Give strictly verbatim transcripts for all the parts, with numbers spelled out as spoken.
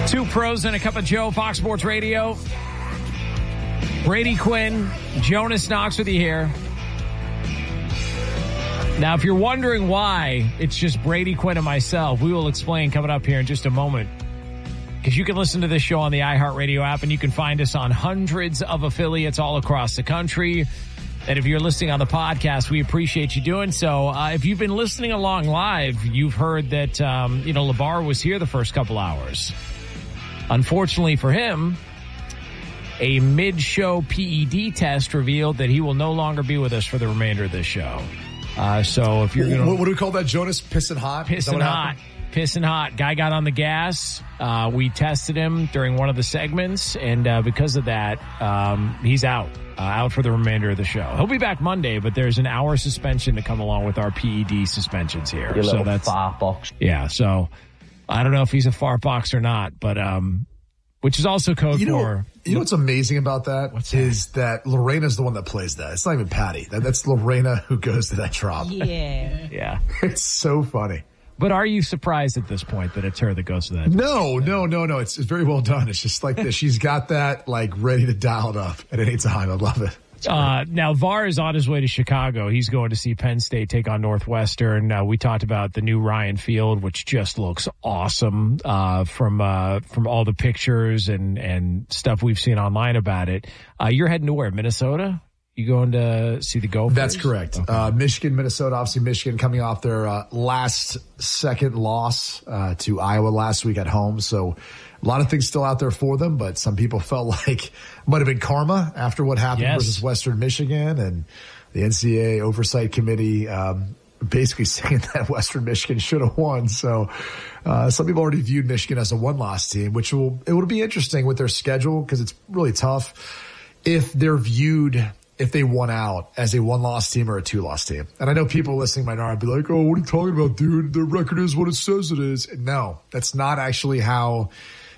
Two pros and a cup of Joe, Fox Sports Radio. Brady Quinn, Jonas Knox with you here. Now, if you're wondering why it's just Brady Quinn and myself, we will explain coming up here in just a moment. Because you can listen to this show on the iHeartRadio app, and you can find us on hundreds of affiliates all across the country. And if you're listening on the podcast, we appreciate you doing so. Uh, if you've been listening along live, you've heard that, um, you know, LeVar was here the first couple hours. Unfortunately for him, a mid-show P E D test revealed that he will no longer be with us for the remainder of this show. Uh, so if you're going to... What do we call that, Jonas? Pissing hot? Pissing hot. Pissing hot. Guy got on the gas. Uh, we tested him during one of the segments, and uh, because of that, um, he's out. Uh, out for the remainder of the show. He'll be back Monday, but there's an hour suspension to come along with our P E D suspensions here. Your so little that's fart box. Yeah, so... I don't know if he's a fart box or not, but um, which is also code you know, for. You know what's amazing about that what's that? is that Lorena's the one that plays that. It's not even Patty. That, that's Lorena who goes to that drop. Yeah, yeah. It's so funny. But are you surprised at this point that it's her that goes to that? No, no, no, no. It's, it's very well done. It's just like this. She's got that like ready to dial it up at any time. I love it. Uh, now, V A R is on his way to Chicago. He's going to see Penn State take on Northwestern. Uh, we talked about the new Ryan Field, which just looks awesome uh, from uh, from all the pictures and, and stuff we've seen online about it. Uh, you're heading to where? Minnesota? You going to see the Gophers? That's correct. Okay. Uh, Michigan, Minnesota, obviously Michigan coming off their uh, last second loss uh, to Iowa last week at home. So a lot of things still out there for them, but some people felt like might have been karma after what happened yes. versus Western Michigan, and the N C double A Oversight Committee um, basically saying that Western Michigan should have won. So uh, some people already viewed Michigan as a one-loss team, which will it will be interesting with their schedule because it's really tough if they're viewed if they won out as a one-loss team or a two-loss team. And I know people listening might not be like, oh, what are you talking about, dude? Their record is what it says it is. No, that's not actually how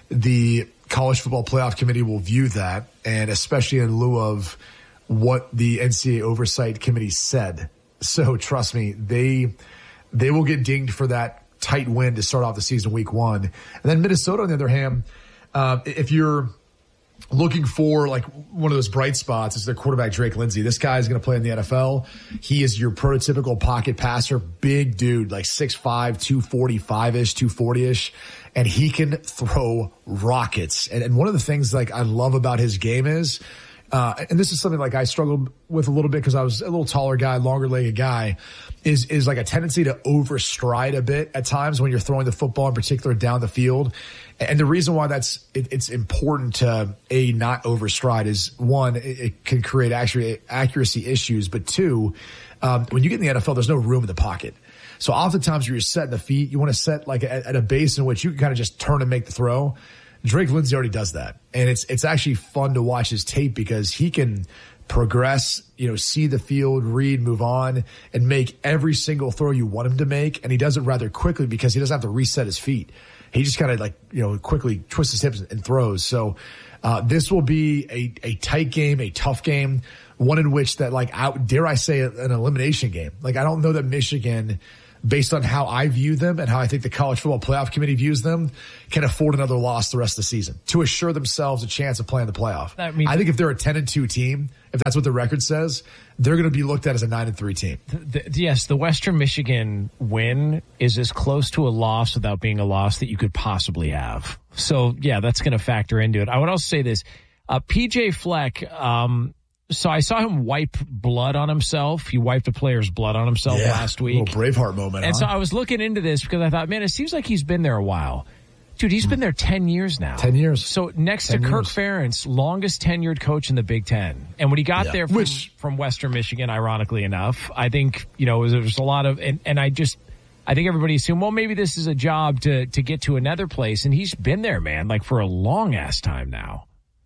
the College Football Playoff Committee will view that, and especially in lieu of what the N C double A Oversight Committee said. So trust me, they they will get dinged for that tight win to start off the season week one. And then Minnesota, on the other hand, uh, if you're looking for like one of those bright spots, is their quarterback Drake Lindsey. This guy is going to play in the N F L. He is your prototypical pocket passer, big dude, like six five, two forty-five-ish, two forty-ish, and he can throw rockets. And, and one of the things like I love about his game is, uh, and this is something like I struggled with a little bit because I was a little taller guy, longer legged guy, is, is like a tendency to overstride a bit at times when you're throwing the football, in particular down the field. And the reason why that's it, it's important to a not overstride is one, it, it can create actually accuracy issues, but two, um, when you get in the N F L, there's no room in the pocket. So oftentimes when you're setting the feet, you want to set like at, at a base in which you can kind of just turn and make the throw. Drake Lindsey already does that, and it's it's actually fun to watch his tape because he can progress, you know, see the field, read, move on, and make every single throw you want him to make, and he does it rather quickly because he doesn't have to reset his feet. He just kind of like, you know, quickly twists his hips and throws. So uh, this will be a, a tight game, a tough game, one in which that like, out, dare I say, an elimination game. Like I don't know that Michigan, based on how I view them and how I think the College Football Playoff Committee views them, can afford another loss the rest of the season to assure themselves a chance of playing the playoff. I, mean, I think if they're a ten and two team, if that's what the record says, they're going to be looked at as a nine and three team. The, the, yes, the Western Michigan win is as close to a loss without being a loss that you could possibly have. So, yeah, that's going to factor into it. I would also say this. Uh, P J Fleck, um, so I saw him wipe blood on himself. He wiped a player's blood on himself yeah, last week. A little Braveheart moment, And huh? so I was looking into this because I thought, man, it seems like he's been there a while. Dude, he's been there ten years now. ten years. So next to Kirk years. Ferentz, longest tenured coach in the Big Ten. And when he got yeah. there from, Which, from Western Michigan, ironically enough, I think, you know, there was a lot of, and, and I just, I think everybody assumed, well, maybe this is a job to, to get to another place. And he's been there, man, like for a long ass time now.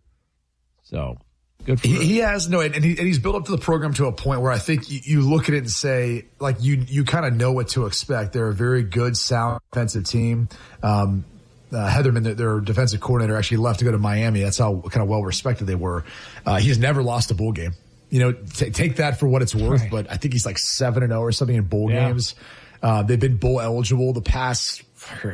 So good for he, him. He has, no, and, he, and he's built up to the program to a point where I think you, you look at it and say, like, you, you kind of know what to expect. They're a very good, sound defensive team. Um, Uh, Heatherman, their defensive coordinator, actually left to go to Miami. That's how kind of well respected they were. Uh, he's never lost a bowl game. You know, t- take that for what it's worth. Right. But I think he's like seven and zero or something in bowl yeah. games. Uh, they've been bowl eligible the past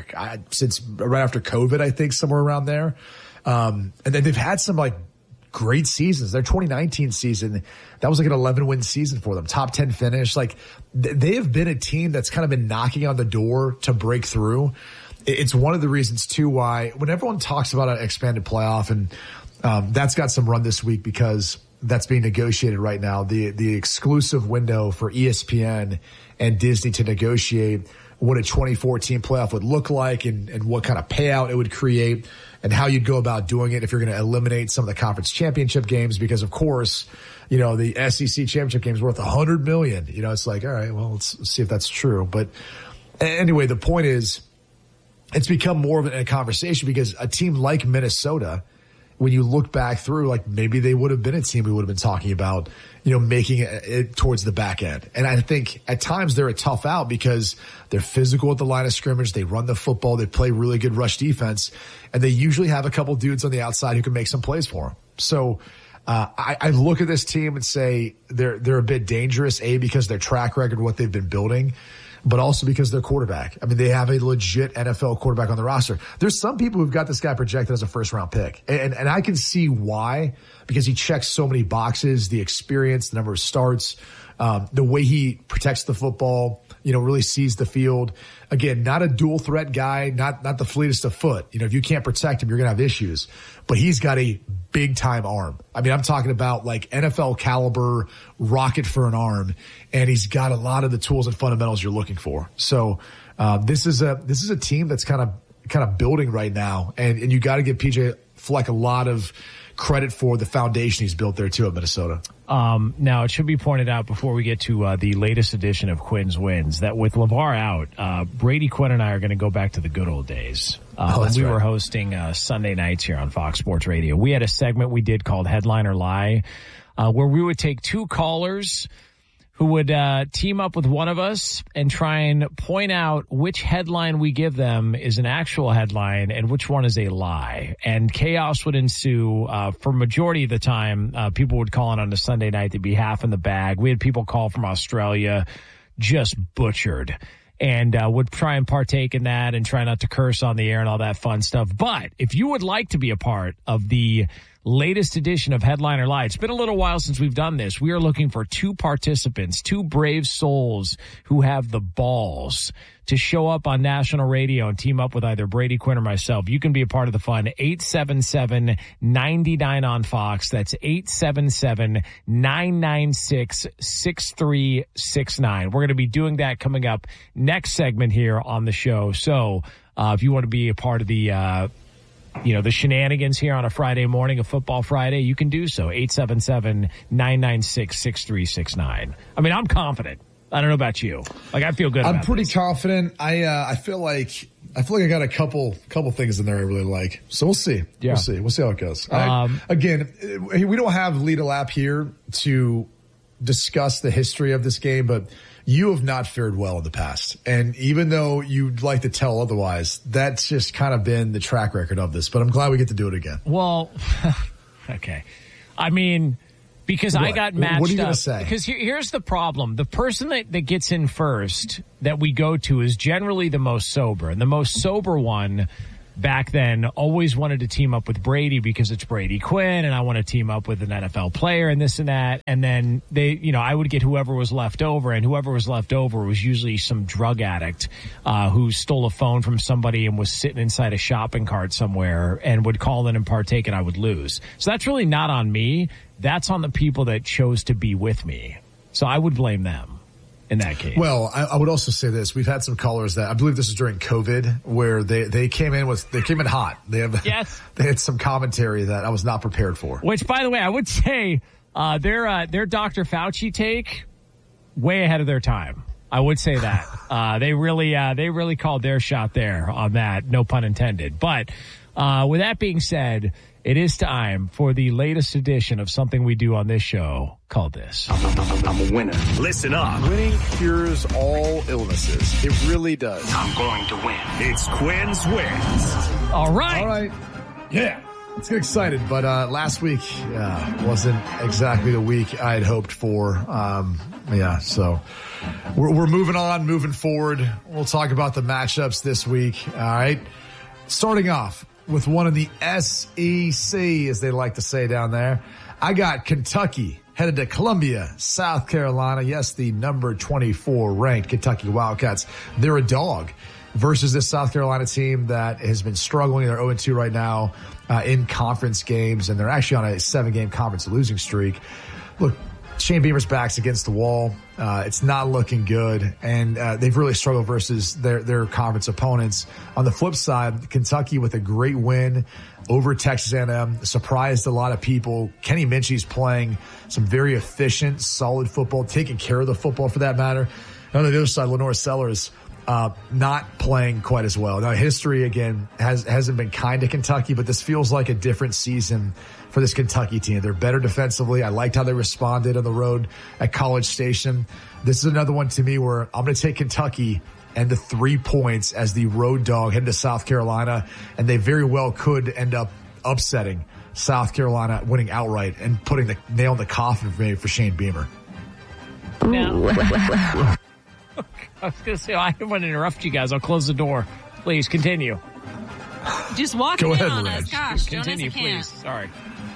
since right after COVID, I think, somewhere around there. Um, and then they've had some like great seasons. Their twenty nineteen season, that was like an eleven win season for them. Top ten finish. Like th- they have been a team that's kind of been knocking on the door to break through. It's one of the reasons too why when everyone talks about an expanded playoff, and um, that's got some run this week because that's being negotiated right now. The the exclusive window for E S P N and Disney to negotiate what a twenty fourteen playoff would look like and, and what kind of payout it would create and how you'd go about doing it if you're going to eliminate some of the conference championship games. Because of course, you know, the S E C championship game is worth a hundred million. You know, it's like, all right, well, let's see if that's true. But anyway, the point is it's become more of a conversation because a team like Minnesota, when you look back through, like maybe they would have been a team we would have been talking about, you know, making it, it towards the back end. And I think at times they're a tough out because they're physical at the line of scrimmage. They run the football. They play really good rush defense. And they usually have a couple dudes on the outside who can make some plays for them. So uh, I, I look at this team and say they're, they're a bit dangerous, A, because their track record, what they've been building, but also because they're quarterback. I mean, they have a legit N F L quarterback on the roster. There's some people who've got this guy projected as a first round pick. And, and I can see why, because he checks so many boxes, the experience, the number of starts, um, the way he protects the football, you know, really sees the field. Again, not a dual threat guy, not, not the fleetest of foot. You know, if you can't protect him, you're going to have issues, but he's got a big time arm. I mean, I'm talking about like N F L caliber rocket for an arm, and he's got a lot of the tools and fundamentals you're looking for. So, uh, this is a, this is a team that's kind of, kind of building right now. And, and you got to give P J Fleck a lot of credit for the foundation he's built there too at Minnesota. Um, now, it should be pointed out before we get to uh, the latest edition of Quinn's Wins that with LeVar out, uh, Brady Quinn and I are going to go back to the good old days. Uh, oh, when we right. were hosting uh, Sunday nights here on Fox Sports Radio. We had a segment we did called Headline or Lie, uh, where we would take two callers who would uh, team up with one of us and try and point out which headline we give them is an actual headline and which one is a lie. And chaos would ensue. Uh, for majority of the time, uh, people would call in on a Sunday night to be half in the bag. We had people call from Australia, just butchered, and uh, would try and partake in that and try not to curse on the air and all that fun stuff. But if you would like to be a part of the latest edition of Headline or Lie, it's been a little while since we've done this. We are looking for two participants, two brave souls who have the balls to show up on national radio and team up with either Brady Quinn or myself. You can be a part of the fun. eight seven seven, nine nine on Fox. That's eight seven seven, nine nine six, six three six nine. We're going to be doing that coming up next segment here on the show. So uh, if you want to be a part of the uh you know, the shenanigans here on a Friday morning, a football Friday, you can do so. eight seven seven, nine nine six, six three six nine. I mean, I'm confident. I don't know about you. Like, I feel good I'm about pretty this. confident. I, uh, I feel like, I feel like I got a couple, couple things in there I really like. So we'll see. Yeah. We'll see. We'll see how it goes. Um, I, again, we don't have Lead a Lap here to discuss the history of this game, but you have not fared well in the past. And even though you'd like to tell otherwise, that's just kind of been the track record of this. But I'm glad we get to do it again. Well, okay. I mean, because what? I got matched what are you up. Gonna say? Because here, here's the problem. The person that, that gets in first that we go to is generally the most sober. And the most sober one back then always wanted to team up with Brady because it's Brady Quinn and I want to team up with an N F L player and this and that. And then they, you know, I would get whoever was left over, and whoever was left over was usually some drug addict, uh, who stole a phone from somebody and was sitting inside a shopping cart somewhere and would call in and partake, and I would lose. So that's really not on me. That's on the people that chose to be with me. So I would blame them in that case. Well, I, I would also say this. We've had some callers that I believe this is during COVID where they, they came in with, they came in hot. They have, yes. They had some commentary that I was not prepared for. Which, by the way, I would say, uh, their, uh, their Doctor Fauci take way ahead of their time. I would say that. uh, they really, uh, they really called their shot there on that. No pun intended. But, uh, with that being said, it is time for the latest edition of something we do on this show called this. I'm a winner. Listen up. Winning cures all illnesses. It really does. I'm going to win. It's Quinn's Wins. All right. All right. Yeah. Let's get excited. But uh, last week uh, wasn't exactly the week I had hoped for. Um, yeah, so we're, we're moving on, moving forward. We'll talk about the matchups this week. All right. Starting off with one of the S E C, as they like to say down there. I got Kentucky headed to Columbia, South Carolina. Yes, the number twenty-four ranked Kentucky Wildcats. They're a dog versus this South Carolina team that has been struggling. They're oh and two right now uh, in conference games, and they're actually on a seven-game conference losing streak. Look, Shane Beamer's back's against the wall. Uh, it's not looking good, and uh, they've really struggled versus their, their conference opponents. On the flip side, Kentucky with a great win over Texas A and M, surprised a lot of people. Kenny Minchie's playing some very efficient, solid football, taking care of the football for that matter. And on the other side, Lenore Sellers uh, not playing quite as well. Now, history, again, has, hasn't been kind to Kentucky, but this feels like a different season for this Kentucky team. They're better defensively. I liked how they responded on the road at College Station. This is another one to me where I'm going to take Kentucky and the three points as the road dog heading to South Carolina, and they very well could end up upsetting South Carolina, winning outright and putting the nail in the coffin for me for Shane Beamer. Now, I was going to say, I didn't want to interrupt you guys. I'll close the door. Please continue. Just walk Go in ahead, on Lynn. us. Gosh, Continue, Jonas, I can't. please. Sorry.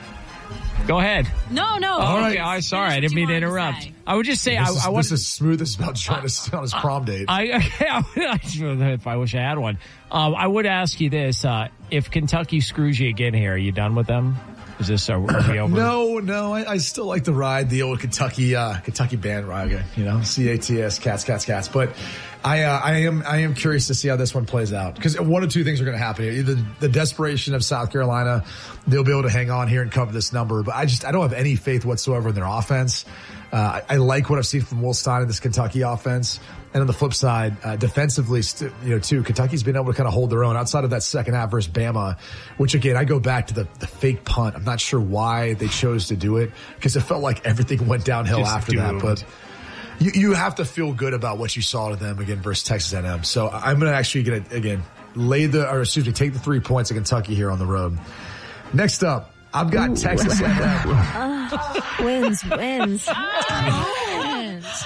Go ahead. No, no. Oh, right. okay. I'm sorry. I Finish didn't mean what to you wanted interrupt. to say. I would just say This, I, is, I this want. is smooth as about Jonas on his prom date. I, I, if I wish I had one. Um, I would ask you this: uh, if Kentucky screws you again here, are you done with them? Is this are, are we over? No, no, I, I still like to ride the old Kentucky, uh, Kentucky bandwagon, you know, C A T S, cats, cats, cats. But I, uh, I am, I am curious to see how this one plays out, because one of two things are going to happen here. Either the desperation of South Carolina, they'll be able to hang on here and cover this number. But I just, I don't have any faith whatsoever in their offense. Uh, I, I like what I've seen from Will Stein in this Kentucky offense. And on the flip side, uh, defensively, st- you know, too, Kentucky's been able to kind of hold their own outside of that second half versus Bama, which again, I go back to the, the fake punt. I'm not sure why they chose to do it, because it felt like everything went downhill Just after doomed. that. But you, you have to feel good about what you saw to them again versus Texas A and M. So I'm going to actually get again, lay the, or excuse me, take the three points of Kentucky here on the road. Next up, I've got Ooh. Texas A and M. uh, wins, wins. wins.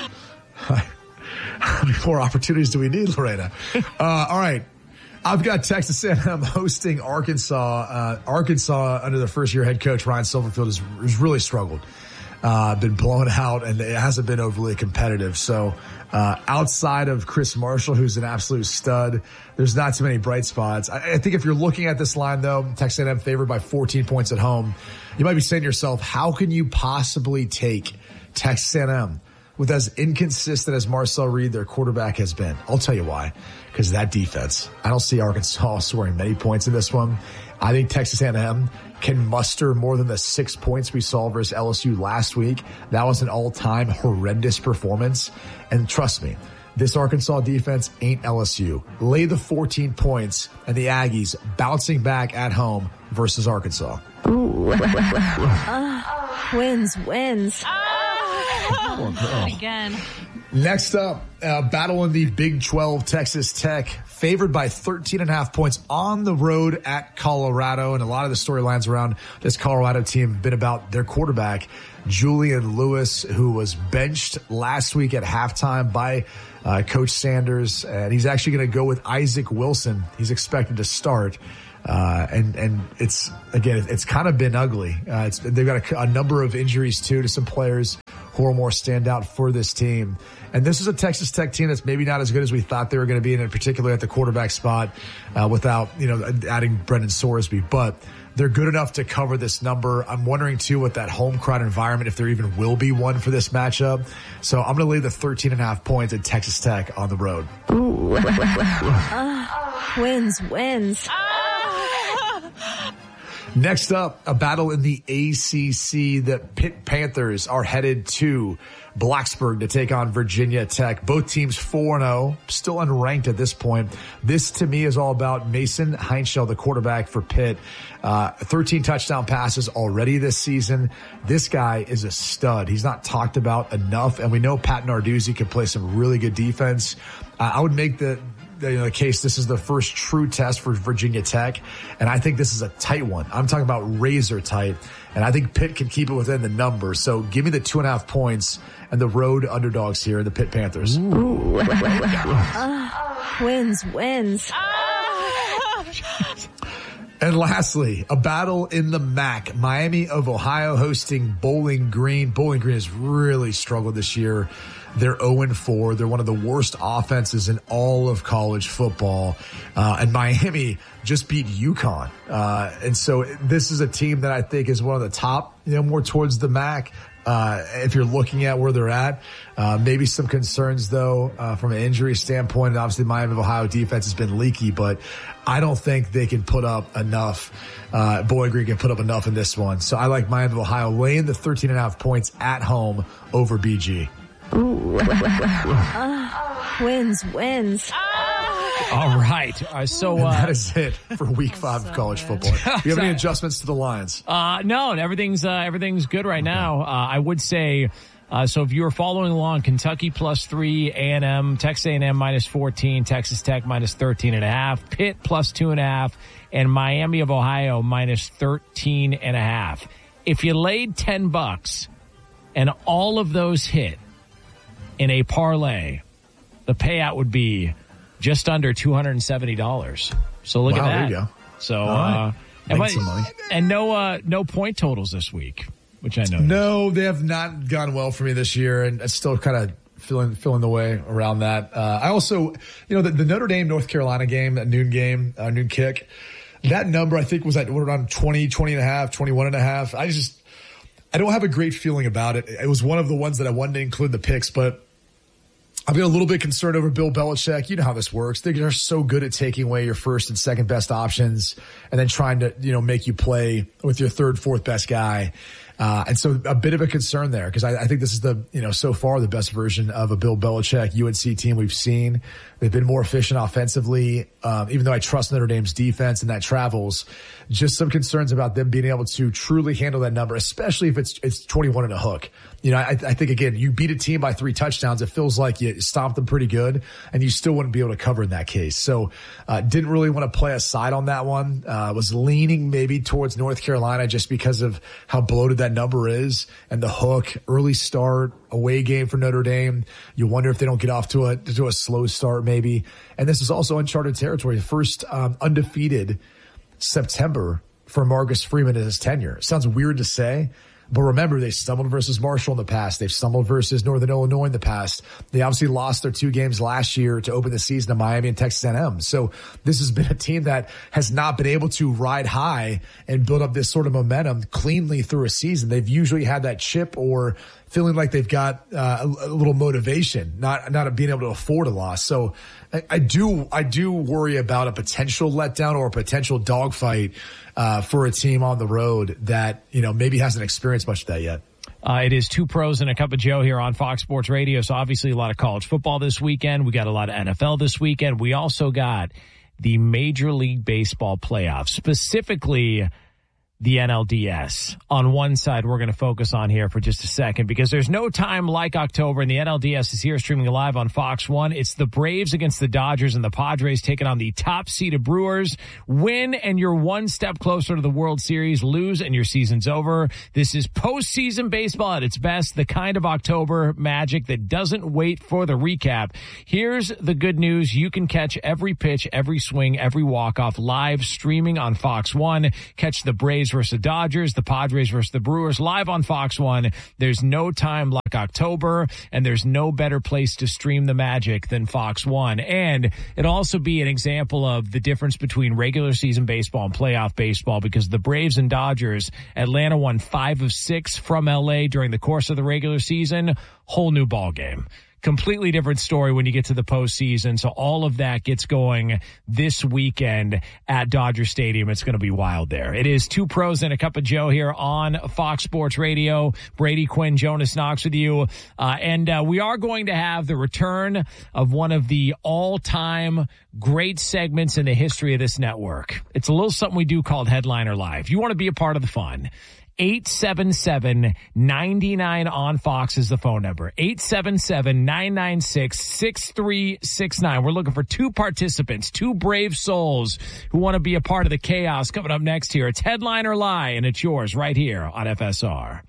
How many more opportunities do we need, Lorena? Uh, all right. I've got Texas A and M hosting Arkansas. Uh, Arkansas, under their first-year head coach, Ryan Silverfield, has, has really struggled. Uh, been blown out, and it hasn't been overly competitive. So uh, outside of Chris Marshall, who's an absolute stud, there's not too many bright spots. I, I think if you're looking at this line, though, Texas A and M favored by fourteen points at home, you might be saying to yourself, how can you possibly take Texas A and M with as inconsistent as Marcel Reed, their quarterback, has been? I'll tell you why. Because that defense. I don't see Arkansas scoring many points in this one. I think Texas A and M can muster more than the six points we saw versus L S U last week. That was an all-time horrendous performance. And trust me, this Arkansas defense ain't L S U. Lay the fourteen points and the Aggies bouncing back at home versus Arkansas. Ooh. uh, wins, wins. Again. Next up, uh, battle in the Big twelve, Texas Tech, favored by thirteen and a half points on the road at Colorado. And a lot of the storylines around this Colorado team have been about their quarterback, Julian Lewis, who was benched last week at halftime by uh, Coach Sanders. And he's actually going to go with Isaac Wilson. He's expected to start. Uh, and, and it's, again, it's kind of been ugly. Uh, it's, they've got a, a number of injuries too to some players who are more standout for this team. And this is a Texas Tech team that's maybe not as good as we thought they were going to be, and particularly at the quarterback spot, uh, without, you know, adding Brendan Sorsby, but they're good enough to cover this number. I'm wondering too, with that home crowd environment, if there even will be one for this matchup. So I'm going to lay the thirteen and a half points at Texas Tech on the road. Ooh. uh, wins, wins. Next up, a battle in the A C C. The Pitt Panthers are headed to Blacksburg to take on Virginia Tech. Both teams four and oh, still unranked at this point. This, to me, is all about Mason Heinschel, the quarterback for Pitt. Uh, thirteen touchdown passes already this season. This guy is a stud. He's not talked about enough, and we know Pat Narduzzi can play some really good defense. Uh, I would make the you know, the case this is the first true test for Virginia Tech, and I think this is a tight one. I'm talking about razor tight, and I think Pitt can keep it within the number. So give me the two and a half points and the road underdogs here, the Pitt Panthers. Ooh. uh, wins, wins. And lastly, a battle in the M A C. Miami of Ohio hosting Bowling Green. Bowling Green has really struggled this year. They're oh and four. They're one of the worst offenses in all of college football. Uh, and Miami just beat UConn. Uh, and so this is a team that I think is one of the top, you know, more towards the M A C. Uh, if you're looking at where they're at, uh, maybe some concerns though, uh, from an injury standpoint. And obviously Miami of Ohio defense has been leaky, but I don't think they can put up enough. Uh, Bowling Green can put up enough in this one. So I like Miami of Ohio laying the thirteen and a half points at home over B G. Ooh. uh, wins, wins. All right. Uh, so uh, that is it for week five so of college good. football. Do you have any adjustments to the lines? Uh, no, everything's, uh, everything's good right okay. now. Uh, I would say, uh, so if you were following along, Kentucky plus three, A and M, Texas A and M minus fourteen, Texas Tech minus thirteen and a half, Pitt plus two and a half, and Miami of Ohio minus thirteen and a half. If you laid ten bucks and all of those hit in a parlay, the payout would be just under two hundred seventy dollars. So look wow, at that. There you go. So, right. uh, and, my, some money. and no, uh, no point totals this week, which I know. No, they have not gone well for me this year, and it's still kind of filling, filling the way around that. Uh, I also, you know, the, the Notre Dame, North Carolina game, that noon game, uh, noon kick, that number I think was at around twenty, twenty and a half, twenty-one and a half. I just, I don't have a great feeling about it. It was one of the ones that I wanted to include the picks, but I've been a little bit concerned over Bill Belichick. You know how this works. They're so good at taking away your first and second best options and then trying to, you know, make you play with your third, fourth best guy. Uh, and so a bit of a concern there because I, I think this is the, you know, so far the best version of a Bill Belichick U N C team we've seen. They've been more efficient offensively, um, even though I trust Notre Dame's defense and that travels. Just some concerns about them being able to truly handle that number, especially if it's it's twenty-one and a hook. You know, I, I think, again, you beat a team by three touchdowns. It feels like you stomped them pretty good, and you still wouldn't be able to cover in that case. So uh, didn't really want to play a side on that one. Uh, was leaning maybe towards North Carolina just because of how bloated that number is and the hook. Early start, away game for Notre Dame. You wonder if they don't get off to a to a slow start maybe. And this is also uncharted territory. The first um, undefeated September for Marcus Freeman in his tenure. It sounds weird to say, but remember, they stumbled versus Marshall in the past. They've stumbled versus Northern Illinois in the past. They obviously lost their two games last year to open the season to Miami and Texas A and M. So this has been a team that has not been able to ride high and build up this sort of momentum cleanly through a season. They've usually had that chip or feeling like they've got uh, a, a little motivation, not not being able to afford a loss. So I, I do I do worry about a potential letdown or a potential dogfight uh, for a team on the road that, you know, maybe hasn't experienced much of that yet. Uh, it is Two Pros and a Cup of Joe here on Fox Sports Radio. So obviously a lot of college football this weekend. We got a lot of N F L this weekend. We also got the Major League Baseball playoffs, specifically the N L D S. On one side, we're going to focus on here for just a second because there's no time like October, and the N L D S is here streaming live on Fox one. It's the Braves against the Dodgers, and the Padres taking on the top-seeded Brewers. Win, and you're one step closer to the World Series. Lose, and your season's over. This is postseason baseball at its best, the kind of October magic that doesn't wait for the recap. Here's the good news. You can catch every pitch, every swing, every walk-off live streaming on Fox one. Catch the Braves versus the Dodgers, the Padres versus the Brewers live on Fox one. There's no time like October, and there's no better place to stream the magic than Fox one. And it'll also be an example of the difference between regular season baseball and playoff baseball, because the Braves and Dodgers, Atlanta won five of six from L A during the course of the regular season. Whole new ball game. Completely different story when you get to the postseason. So all of that gets going this weekend at Dodger Stadium. It's going to be wild there. It is Two Pros and a Cup of Joe here on Fox Sports Radio. Brady Quinn, Jonas Knox with you. Uh, and uh, we are going to have the return of one of the all-time great segments in the history of this network. It's a little something we do called Headliner Live. You want to be a part of the fun eight seven seven, nine nine on Fox is the phone number. eight seven seven, nine nine six, six three six nine. We're looking for two participants, two brave souls who want to be a part of the chaos coming up next here. It's Headline or Lie, and it's yours right here on F S R.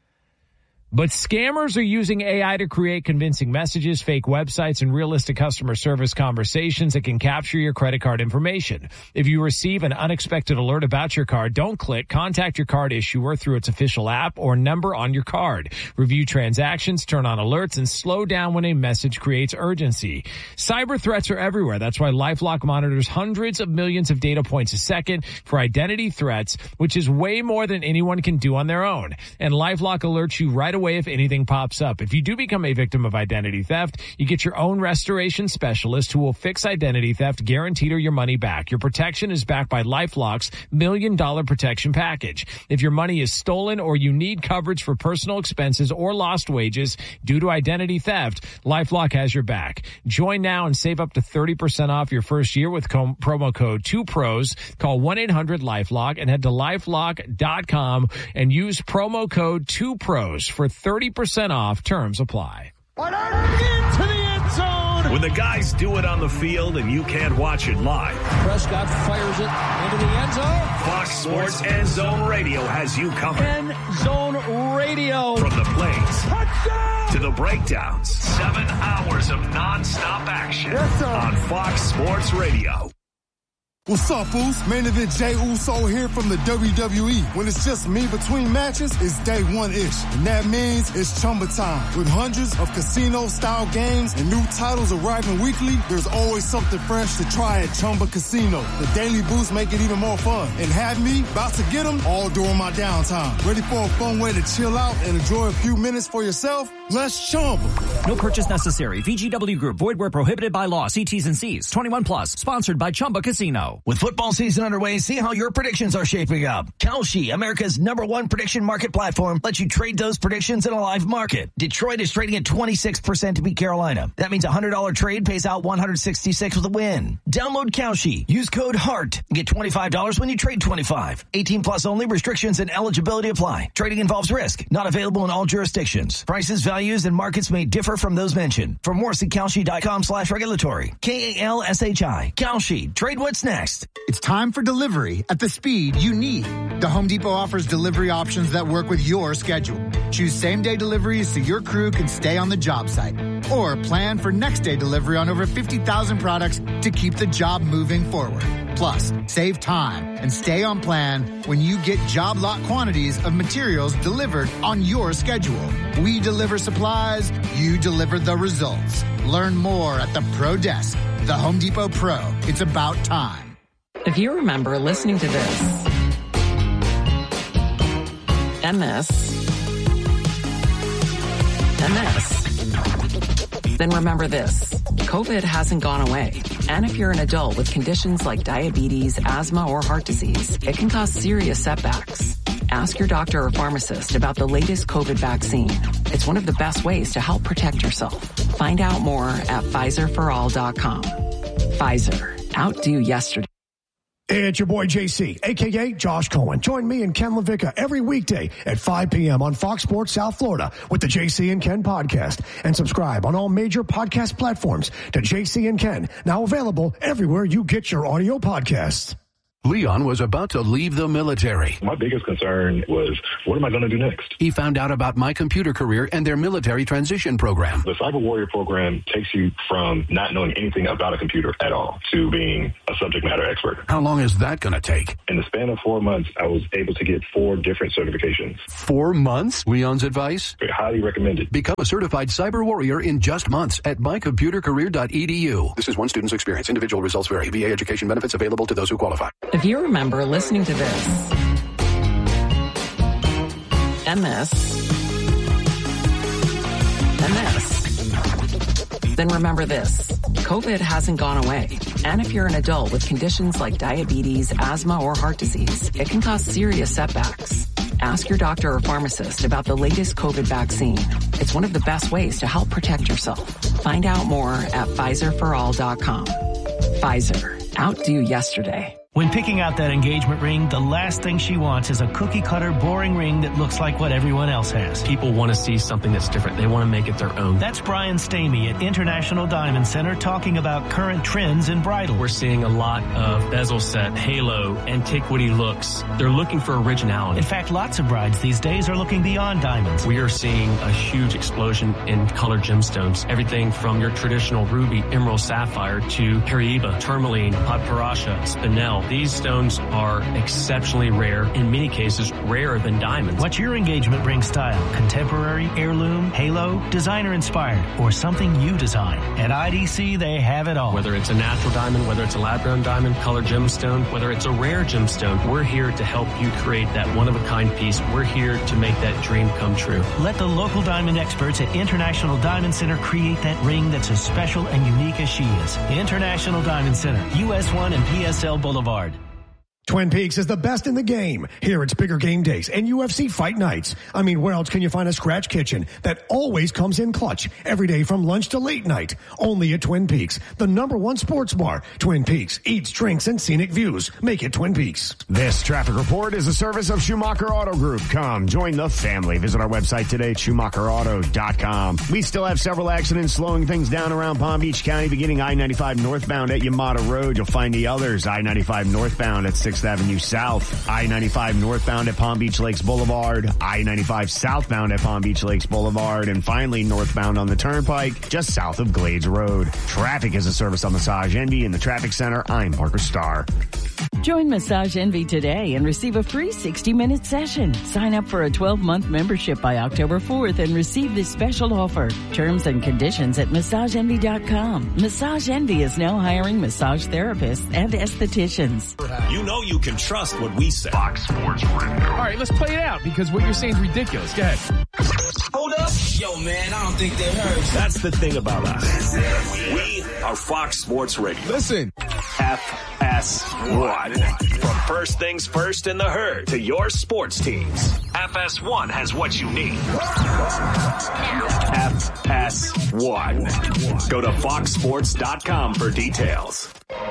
But scammers are using A I to create convincing messages, fake websites, and realistic customer service conversations that can capture your credit card information. If you receive an unexpected alert about your card, don't click. Contact your card issuer through its official app or number on your card. Review transactions, turn on alerts, and slow down when a message creates urgency. Cyber threats are everywhere. That's why LifeLock monitors hundreds of millions of data points a second for identity threats, which is way more than anyone can do on their own. And LifeLock alerts you right away away if anything pops up. If you do become a victim of identity theft, you get your own restoration specialist who will fix identity theft, guaranteed or your money back. Your protection is backed by LifeLock's million dollar protection package. If your money is stolen or you need coverage for personal expenses or lost wages due to identity theft, LifeLock has your back. Join now and save up to thirty percent off your first year with com- promo code two pros. Call one eight hundred LifeLock and head to lifelock dot com and use promo code two pros for thirty percent off. Terms apply. Into the end zone. When the guys do it on the field and you can't watch it live, Prescott fires it into the end zone. Fox Sports End Zone Radio has you covered. End Zone Radio. From the plays Touchdown! to the breakdowns, seven hours of nonstop action yes, on Fox Sports Radio. What's up, fools? Main event Jey Uso here from the W W E. When it's just me between matches, it's day one-ish. And that means it's Chumba time. With hundreds of casino-style games and new titles arriving weekly, there's always something fresh to try at Chumba Casino. The daily boosts make it even more fun. And have me about to get them all during my downtime. Ready for a fun way to chill out and enjoy a few minutes for yourself? Let's Chumba. No purchase necessary. V G W Group. Void where prohibited by law. See T's and C's. twenty-one plus. Sponsored by Chumba Casino. With football season underway, see how your predictions are shaping up. Kalshi, America's number one prediction market platform, lets you trade those predictions in a live market. Detroit is trading at twenty-six percent to beat Carolina. That means a one hundred dollars trade pays out one hundred sixty-six with a win. Download Kalshi. Use code HEART and get twenty-five dollars when you trade twenty-five. eighteen plus only. Restrictions and eligibility apply. Trading involves risk. Not available in all jurisdictions. Prices, values, and markets may differ from those mentioned. For more, see Kalshi.com slash regulatory. K A L S H I. Kalshi. Trade what's next. It's time for delivery at the speed you need. The Home Depot offers delivery options that work with your schedule. Choose same-day deliveries so your crew can stay on the job site. Or plan for next-day delivery on over fifty thousand products to keep the job moving forward. Plus, save time and stay on plan when you get job lot quantities of materials delivered on your schedule. We deliver supplies, you deliver the results. Learn more at the Pro Desk. The Home Depot Pro. It's about time. If you remember listening to this and this and this, then remember this. COVID hasn't gone away. And if you're an adult with conditions like diabetes, asthma, or heart disease, it can cause serious setbacks. Ask your doctor or pharmacist about the latest COVID vaccine. It's one of the best ways to help protect yourself. Find out more at Pfizer for all dot com. Pfizer. Outdo yesterday. Hey, it's your boy J C, a k a. Josh Cohen. Join me and Ken LaVicka every weekday at five p.m. on Fox Sports South Florida with the J C and Ken podcast. And subscribe on all major podcast platforms to J C and Ken, now available everywhere you get your audio podcasts. Leon was about to leave the military. My biggest concern was, what am I going to do next? He found out about My Computer Career and their military transition program. The Cyber Warrior program takes you from not knowing anything about a computer at all to being a subject matter expert. How long is that going to take? In the span of four months, I was able to get four different certifications. Four months? Leon's advice? Highly recommended. Become a certified cyber warrior in just months at my computer career dot e d u. This is one student's experience. Individual results vary. V A education benefits available to those who qualify. If you remember listening to this and this and this, then remember this. COVID hasn't gone away. And if you're an adult with conditions like diabetes, asthma, or heart disease, it can cause serious setbacks. Ask your doctor or pharmacist about the latest COVID vaccine. It's one of the best ways to help protect yourself. Find out more at Pfizer for all dot com. Pfizer. Outdo yesterday. When picking out that engagement ring, the last thing she wants is a cookie-cutter, boring ring that looks like what everyone else has. People want to see something that's different. They want to make it their own. That's Brian Stamey at International Diamond Center talking about current trends in bridal. We're seeing a lot of bezel set, halo, antiquity looks. They're looking for originality. In fact, lots of brides these days are looking beyond diamonds. We are seeing a huge explosion in colored gemstones. Everything from your traditional ruby, emerald, sapphire to Caribe, tourmaline, padparacha, spinel. These stones are exceptionally rare, in many cases rarer than diamonds. What's your engagement ring style? Contemporary, heirloom, halo, designer inspired, or something you design? At I D C, they have it all. Whether it's a natural diamond, whether it's a lab-grown diamond, colored gemstone, whether it's a rare gemstone, we're here to help you create that one-of-a-kind piece. We're here to make that dream come true. Let the local diamond experts at International Diamond Center create that ring that's as special and unique as she is. International Diamond Center, U S one and P S L Boulevard. Twin Peaks is the best in the game. Here it's bigger game days and U F C fight nights. I mean, where else can you find a scratch kitchen that always comes in clutch every day from lunch to late night? Only at Twin Peaks, the number one sports bar. Twin Peaks, eats, drinks, and scenic views. Make it Twin Peaks. This traffic report is a service of Schumacher Auto Group. Come, join the family. Visit our website today at schumacher auto dot com. We still have several accidents slowing things down around Palm Beach County, beginning I ninety-five northbound at Yamada Road. You'll find the others, I ninety-five northbound at sixth Avenue South, I ninety-five northbound at Palm Beach Lakes Boulevard, I ninety-five southbound at Palm Beach Lakes Boulevard, and finally northbound on the Turnpike, just south of Glades Road. Traffic is a service on Massage Envy in the Traffic Center. I'm Parker Starr. Join Massage Envy today and receive a free sixty-minute session. Sign up for a twelve-month membership by October fourth and receive this special offer. Terms and conditions at massage envy dot com. Massage Envy is now hiring massage therapists and estheticians. You know you can trust what we say. Fox Sports Radio. All right, let's play it out because what you're saying is ridiculous. Go ahead. Hold up. Yo, man, I don't think they heard. That's the thing about us. We are Fox Sports Radio. Listen. F S one. From first things first in the herd to your sports teams. F S one has what you need. F S one. Go to fox sports dot com for details.